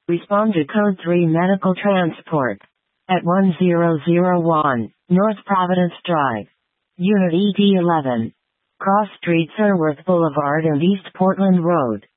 Respond to Code 3 Medical Transport. At 1001 North Providence Drive. Unit ED11. Cross Street, Sirworth Boulevard and East Portland Road.